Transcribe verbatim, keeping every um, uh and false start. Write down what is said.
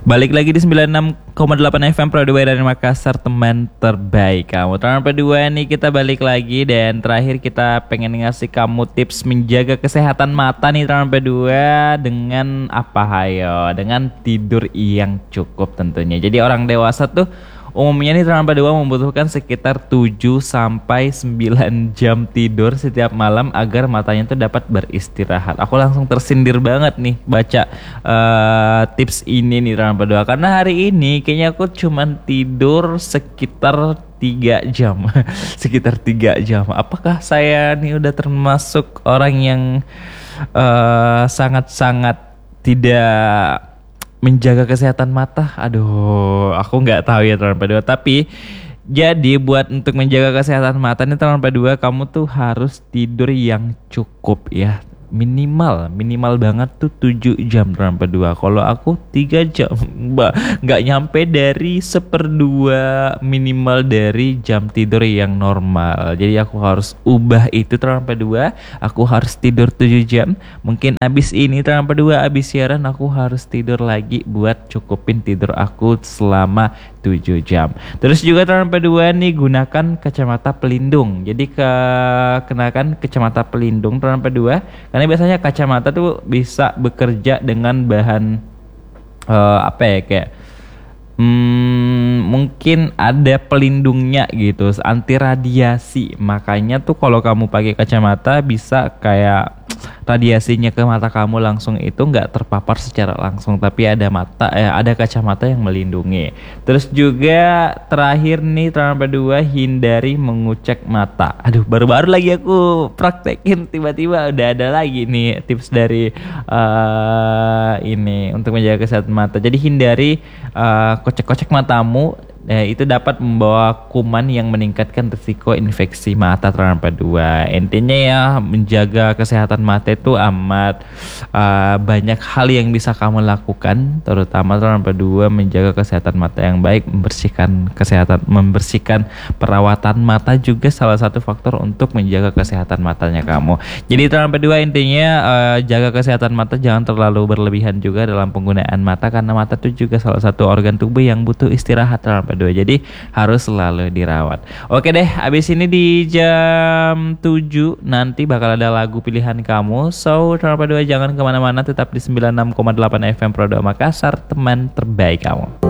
Balik lagi di sembilan puluh enam koma delapan F M Pro dua dari Makassar, teman terbaik kamu. Teman berdua nih kita balik lagi, dan terakhir kita pengen ngasih kamu tips menjaga kesehatan mata nih teman berdua. Dengan apa hayo? Dengan tidur yang cukup tentunya. Jadi orang dewasa tuh umumnya nih teman berdua membutuhkan sekitar tujuh sampai sembilan jam tidur setiap malam agar matanya tuh dapat beristirahat. Aku langsung tersindir banget nih baca uh, tips ini nih teman berdua, karena hari ini kayaknya aku cuman tidur sekitar tiga jam. Sekitar tiga jam. Apakah saya nih udah termasuk orang yang uh, sangat-sangat tidak menjaga kesehatan mata? Aduh, aku nggak tahu ya teman berdua. Tapi jadi buat untuk menjaga kesehatan mata nih teman berdua, kamu tuh harus tidur yang cukup ya. Minimal, minimal banget tuh tujuh jam teman berdua. Kalau aku tiga jam, mbak, nggak nyampe dari seperdua minimal dari jam tidur yang normal. Jadi aku harus ubah itu teman berdua. Aku harus tidur tujuh jam. Mungkin abis ini teman berdua, abis siaran aku harus tidur lagi buat cukupin tidur aku selama tujuh jam. Terus juga teman berdua nih, gunakan kacamata pelindung. Jadi ke kenakan kacamata pelindung teman berdua, karena biasanya kacamata tuh bisa bekerja dengan bahan uh, apa ya, kayak hmm, mungkin ada pelindungnya gitu, anti radiasi. Makanya tuh kalau kamu pakai kacamata bisa kayak radiasinya ke mata kamu langsung itu nggak terpapar secara langsung, tapi ada mata eh, ada kacamata yang melindungi. Terus juga terakhir nih teman berdua, hindari mengucek mata. Aduh, baru-baru lagi aku praktekin, tiba-tiba udah ada lagi nih tips dari uh, ini untuk menjaga kesehatan mata. Jadi hindari uh, kocek-kocek matamu. Eh, itu dapat membawa kuman yang meningkatkan risiko infeksi mata teman berdua. Intinya ya, menjaga kesehatan mata itu amat uh, banyak hal yang bisa kamu lakukan, terutama teman berdua menjaga kesehatan mata yang baik, membersihkan kesehatan, membersihkan perawatan mata juga salah satu faktor untuk menjaga kesehatan matanya kamu. Jadi teman berdua, intinya uh, jaga kesehatan mata, jangan terlalu berlebihan juga dalam penggunaan mata, karena mata itu juga salah satu organ tubuh yang butuh istirahat teman berdua. Jadi harus selalu dirawat. Oke deh, abis ini di jam tujuh nanti bakal ada lagu pilihan kamu. So teman berdua jangan kemana-mana, tetap di sembilan puluh enam koma delapan F M Pro dua Makassar, teman terbaik kamu.